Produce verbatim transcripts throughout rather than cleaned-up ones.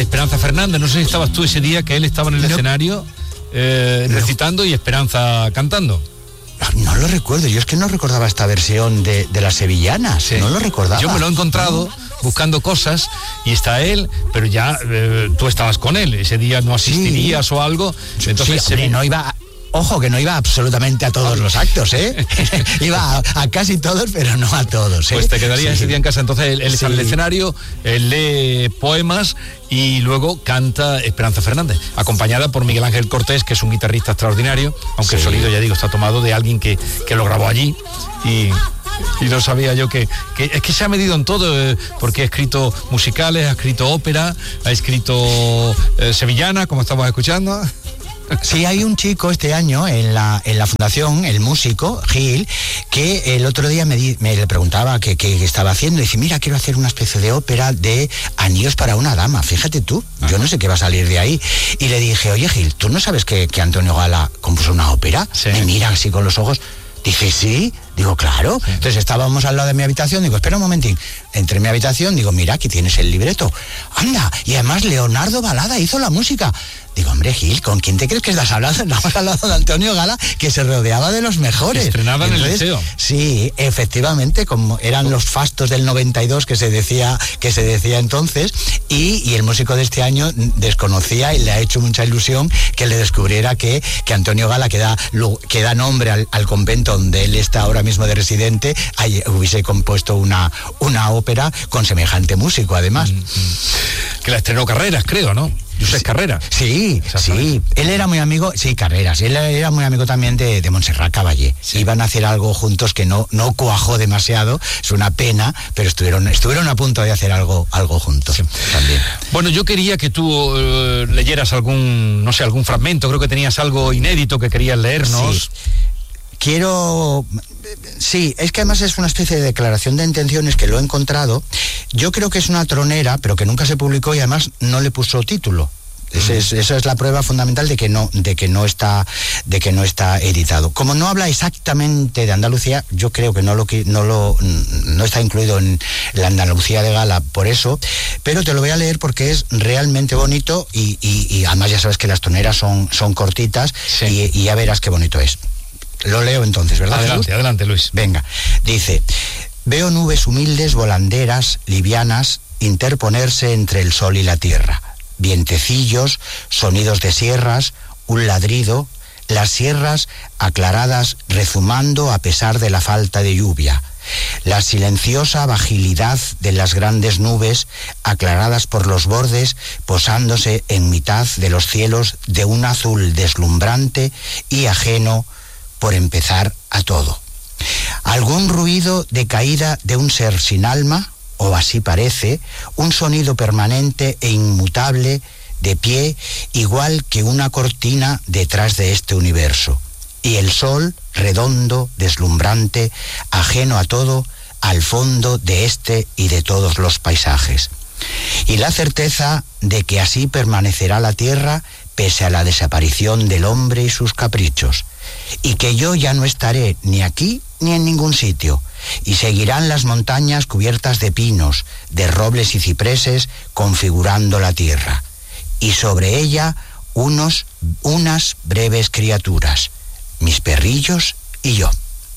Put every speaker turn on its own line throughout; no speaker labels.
Esperanza Fernández. No sé si estabas tú ese día que él estaba en el no. escenario eh, no. recitando y Esperanza cantando.
No lo recuerdo, yo es que no recordaba esta versión de, de las sevillanas, sí. no lo recordaba.
Yo me lo he encontrado no. buscando cosas y está él, pero ya eh, tú estabas con él, ese día no asistirías sí. o algo, entonces...
Sí, hombre, no iba... A... Ojo, que no iba absolutamente a todos los actos, ¿eh? Iba a, a casi todos, pero no a todos, ¿eh?
Pues te quedaría sí. ese día en casa. Entonces él, él sí. está en el escenario, él lee poemas y luego canta Esperanza Fernández, acompañada por Miguel Ángel Cortés, que es un guitarrista extraordinario, aunque sí. el sonido, ya digo, está tomado de alguien que, que lo grabó allí y... Y no sabía yo que, que es que se ha medido en todo, eh, porque ha escrito musicales, ha escrito ópera, ha escrito eh, sevillana, como estamos escuchando.
Sí, hay un chico este año en la en la fundación, el músico Gil, que el otro día me, di, me le preguntaba qué estaba haciendo y dice, mira, quiero hacer una especie de ópera de Anillos para una dama, fíjate tú, Ajá. yo no sé qué va a salir de ahí. Y le dije, oye Gil, ¿tú no sabes que, que Antonio Gala compuso una ópera? Sí. Me mira así con los ojos. Dice, sí, digo, claro. Sí. Entonces estábamos al lado de mi habitación, digo, espera un momentín. Entré en mi habitación, digo, mira, aquí tienes el libreto. Anda, y además Leonardo Balada hizo la música. Digo, hombre, Gil, ¿con quién te crees que estás hablando? Estamos hablando de Antonio Gala, que se rodeaba de los mejores.
Estrenaba en el liceo.
Sí, efectivamente, como eran los fastos del noventa y dos que se decía, que se decía entonces, y, y el músico de este año desconocía y le ha hecho mucha ilusión que le descubriera que, que Antonio Gala, que da, que da nombre al, al convento donde él está ahora mismo de residente, hay, hubiese compuesto una, una ópera con semejante músico, además. Mm,
mm. Que la estrenó Carreras, creo, ¿no? José sí, Carreras.
Sí, sí. Él era muy amigo, sí, Carreras. Él era muy amigo también de, de Montserrat Caballé. Sí. Iban a hacer algo juntos que no, no cuajó demasiado. Es una pena, pero estuvieron, estuvieron a punto de hacer algo, algo juntos sí. también.
Bueno, yo quería que tú uh, leyeras algún, no sé, algún fragmento. Creo que tenías algo inédito que querías leernos.
Sí. Quiero... Sí, es que además es una especie de declaración de intenciones que lo he encontrado. Yo creo que es una tronera, pero que nunca se publicó y además no le puso título. Esa es, esa es la prueba fundamental de que no, de que no está, de que no está editado. Como no habla exactamente de Andalucía, yo creo que no lo, no lo, no está incluido en la Andalucía de Gala por eso, pero te lo voy a leer porque es realmente bonito y, y, y además ya sabes que las troneras son, son cortitas sí. y, y ya verás qué bonito es. Lo leo entonces, ¿verdad?
Adelante, Jesús? Adelante, Luis.
Venga, dice, veo nubes humildes, volanderas, livianas, interponerse entre el sol y la tierra. Vientecillos, sonidos de sierras, un ladrido, las sierras aclaradas rezumando a pesar de la falta de lluvia. La silenciosa vagilidad de las grandes nubes, aclaradas por los bordes, posándose en mitad de los cielos de un azul deslumbrante y ajeno por empezar a todo. Algún ruido de caída de un ser sin alma, o así parece, un sonido permanente e inmutable, de pie, igual que una cortina detrás de este universo. Y el sol, redondo, deslumbrante, ajeno a todo, al fondo de este y de todos los paisajes. Y la certeza de que así permanecerá la tierra pese a la desaparición del hombre y sus caprichos, y que yo ya no estaré ni aquí ni en ningún sitio, y seguirán las montañas cubiertas de pinos, de robles y cipreses, configurando la tierra, y sobre ella unos, unas breves criaturas, mis perrillos y yo.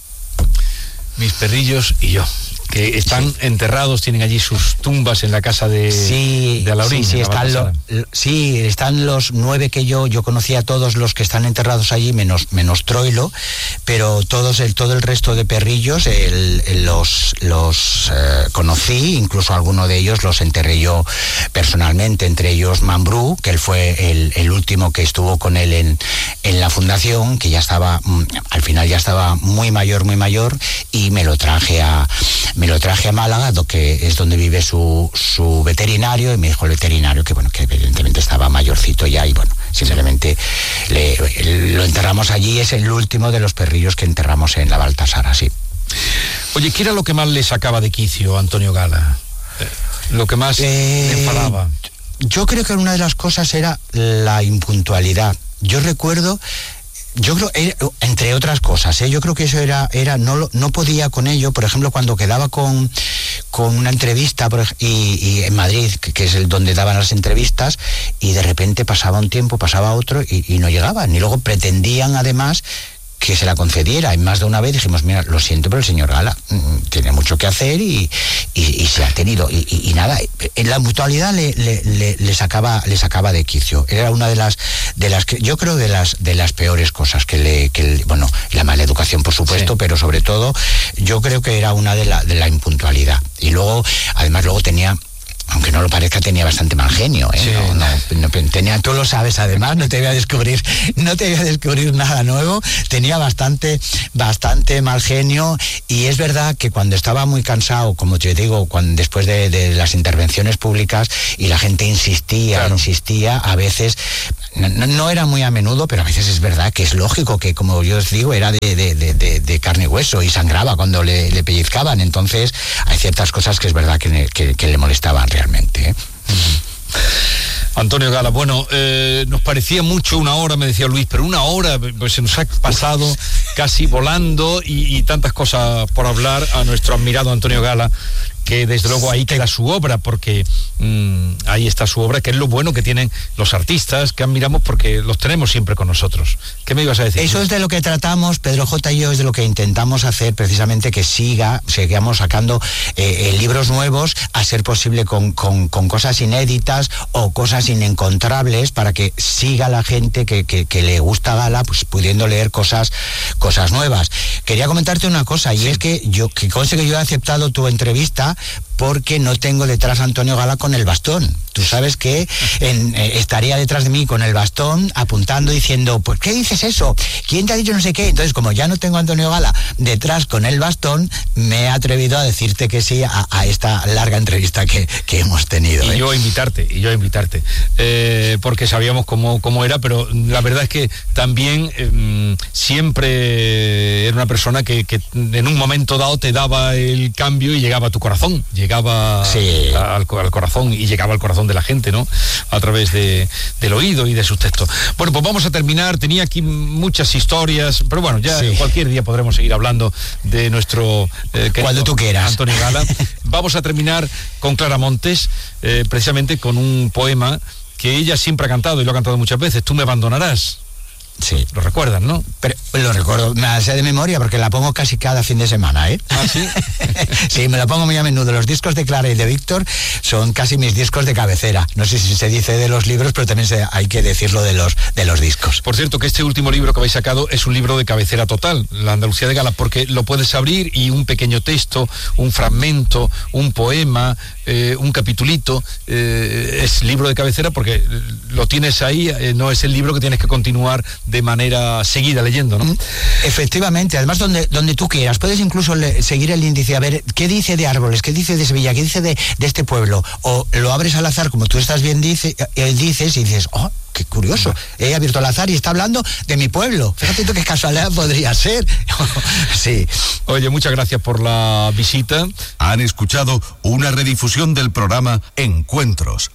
Mis perrillos y yo. Que están sí. enterrados, tienen allí sus tumbas en la casa de,
sí,
de Alaurín.
Sí, sí, están lo, sí, están los nueve que yo, yo conocía a todos los que están enterrados allí, menos, menos Troilo, pero todos el, todo el resto de perrillos el, el, los, los eh, conocí, incluso alguno de ellos los enterré yo personalmente, entre ellos Mambrú, que él fue el, el último que estuvo con él en, en la fundación, que ya estaba, al final ya estaba muy mayor, muy mayor, y me lo traje a... Me lo traje a Málaga, que es donde vive su, su veterinario, y me dijo el veterinario que bueno, que evidentemente estaba mayorcito ya, y bueno, simplemente le, lo enterramos allí. Es el último de los perrillos que enterramos en la Baltasar, así.
Oye, ¿qué era lo que más le sacaba de quicio a Antonio Gala? Lo que más eh, le enfadaba.
Yo creo que una de las cosas era la impuntualidad. Yo recuerdo Yo creo, eh, entre otras cosas, ¿eh? yo creo que eso era, era no, no podía con ello. Por ejemplo, cuando quedaba con, con una entrevista por, y, y en Madrid, que, que es el donde daban las entrevistas, y de repente pasaba un tiempo, pasaba otro y, y no llegaban. Y luego pretendían además que se la concediera. Y más de una vez dijimos, mira, lo siento, pero el señor Gala mmm, tiene mucho que hacer y, y, y se ha tenido. Y, y, y nada, en la mutualidad le, le, le, le, sacaba, le sacaba de quicio. Era una de las, de las que, yo creo, de las, de las peores cosas que le, que le, bueno, la mala educación, por supuesto, sí. pero sobre todo, yo creo que era una de la, de la impuntualidad. Y luego, además, luego tenía... aunque no lo parezca, tenía bastante mal genio, ¿eh? Sí. No, no, no, tenía, tú lo sabes, además, no te voy a descubrir, no te voy a descubrir nada nuevo. Tenía bastante, bastante mal genio, y es verdad que cuando estaba muy cansado, como te digo, cuando, después de, de las intervenciones públicas, y la gente insistía, claro. insistía, a veces, no, no era muy a menudo, pero a veces es verdad que es lógico que, como yo os digo, era de, de, de, de, de carne y hueso, y sangraba cuando le, le pellizcaban. Entonces, hay ciertas cosas que es verdad que, que, que le molestaban realmente, ¿eh?
Antonio Gala, bueno, eh, nos parecía mucho una hora, me decía Luis, pero una hora pues, se nos ha pasado casi volando, y, y tantas cosas por hablar a nuestro admirado Antonio Gala, que desde luego ahí queda su obra, porque mmm, ahí está su obra, que es lo bueno que tienen los artistas, que admiramos porque los tenemos siempre con nosotros. ¿Qué me ibas a decir?
Eso es de lo que tratamos, Pedro J. y yo, es de lo que intentamos hacer, precisamente, que siga, sigamos sacando eh, eh, libros nuevos, a ser posible con, con, con cosas inéditas o cosas inencontrables, para que siga la gente que, que, que le gusta Gala, pues pudiendo leer cosas, cosas nuevas. Quería comentarte una cosa, y sí. es que yo, que conste que yo he aceptado tu entrevista, porque no tengo detrás a Antonio Gala con el bastón. Tú sabes que en, eh, estaría detrás de mí con el bastón, apuntando, diciendo, pues, ¿qué dices eso? ¿Quién te ha dicho no sé qué? Entonces, como ya no tengo a Antonio Gala detrás con el bastón, me he atrevido a decirte que sí a, a esta larga entrevista que, que hemos tenido.
Y
¿eh?
yo a invitarte, y yo a invitarte, eh, porque sabíamos cómo, cómo era, pero la verdad es que también eh, siempre era una persona que, que en un momento dado te daba el cambio y llegaba a tu corazón, llegaba sí. al, al corazón, y llegaba al corazón de la gente, ¿no? A través de, del oído y de sus textos. Bueno, pues vamos a terminar. Tenía aquí muchas historias, pero bueno, ya sí. cualquier día podremos seguir hablando de nuestro eh,
cuando tú quieras,
Antonio Gala. Vamos a terminar con Clara Montes, eh, precisamente con un poema que ella siempre ha cantado, y lo ha cantado muchas veces: Tú me abandonarás.
Sí.
Lo recuerdas, ¿no?
Pero lo recuerdo, me la sé de memoria, porque la pongo casi cada fin de semana, ¿eh?
¿Ah, sí?
Sí, me la pongo muy a menudo. Los discos de Clara y de Víctor son casi mis discos de cabecera. No sé si se dice de los libros, pero también se, hay que decirlo de los, de los discos.
Por cierto, que este último libro que habéis sacado es un libro de cabecera total, La Andalucía de Gala, porque lo puedes abrir y un pequeño texto, un fragmento, un poema, eh, un capitulito, eh, es libro de cabecera porque lo tienes ahí, eh, no es el libro que tienes que continuar de manera seguida leyendo, ¿no?
Efectivamente, además donde, donde tú quieras, puedes incluso le, seguir el índice, a ver qué dice de árboles, qué dice de Sevilla, qué dice de, de este pueblo, o lo abres al azar, como tú estás bien dice, eh, dices, y dices, oh, qué curioso, he abierto al azar y está hablando de mi pueblo. Fíjate tú qué casualidad podría ser. Sí.
Oye, muchas gracias por la visita.
Han escuchado una redifusión del programa Encuentros.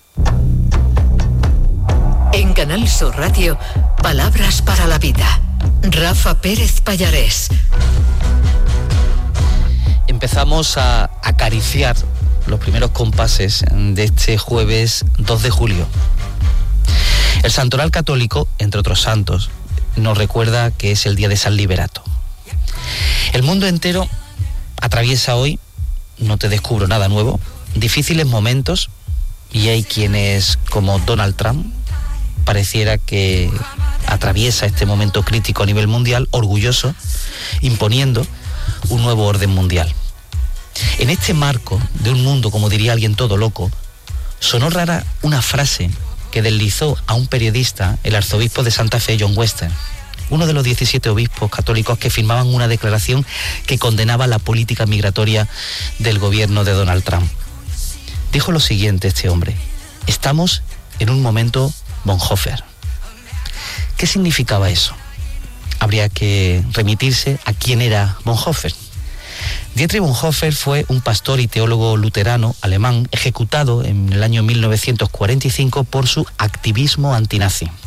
En Canal Sur Radio, Palabras para la Vida. Rafa Pérez Pallarés.
Empezamos a acariciar los primeros compases de este jueves dos de julio. El santoral católico, entre otros santos, nos recuerda que es el día de San Liberato. El mundo entero atraviesa hoy, no te descubro nada nuevo, difíciles momentos, y hay quienes, como Donald Trump, pareciera que atraviesa este momento crítico a nivel mundial, orgulloso, imponiendo un nuevo orden mundial. En este marco de un mundo, como diría alguien todo loco, sonó rara una frase que deslizó a un periodista, el arzobispo de Santa Fe, John Wester, uno de los diecisiete obispos católicos que firmaban una declaración que condenaba la política migratoria del gobierno de Donald Trump. Dijo lo siguiente este hombre: estamos en un momento Bonhoeffer. ¿Qué significaba eso? Habría que remitirse a quién era Bonhoeffer. Dietrich Bonhoeffer fue un pastor y teólogo luterano alemán ejecutado en el año mil novecientos cuarenta y cinco por su activismo antinazi.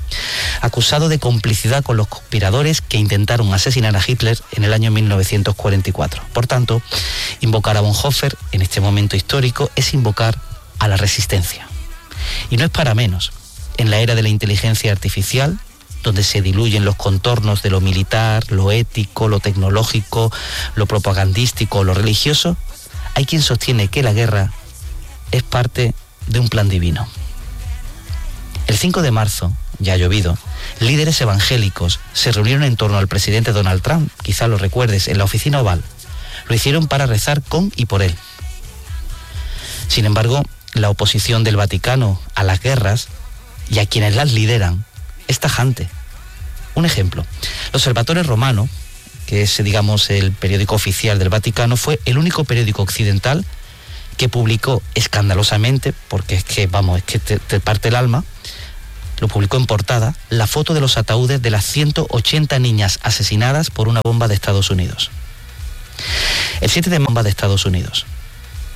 acusado de complicidad con los conspiradores que intentaron asesinar a Hitler en el año mil novecientos cuarenta y cuatro. Por tanto, invocar a Bonhoeffer en este momento histórico es invocar a la resistencia. Y no es para menos. En la era de la inteligencia artificial, donde se diluyen los contornos de lo militar, lo ético, lo tecnológico, lo propagandístico, lo religioso, hay quien sostiene que la guerra es parte de un plan divino. El cinco de marzo, ya ha llovido, líderes evangélicos se reunieron en torno al presidente Donald Trump, quizá lo recuerdes, en la oficina Oval. Lo hicieron para rezar con y por él. Sin embargo, la oposición del Vaticano a las guerras y a quienes las lideran es tajante. Un ejemplo, el Observatorio Romano, que es, digamos, el periódico oficial del Vaticano, fue el único periódico occidental que publicó escandalosamente, porque es que, vamos, es que te, te parte el alma, lo publicó en portada, la foto de los ataúdes de las ciento ochenta niñas asesinadas por una bomba de Estados Unidos. El siete de bomba de Estados Unidos.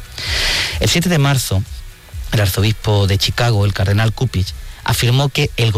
El siete de marzo, el arzobispo de Chicago, el cardenal Cupich, afirmó que el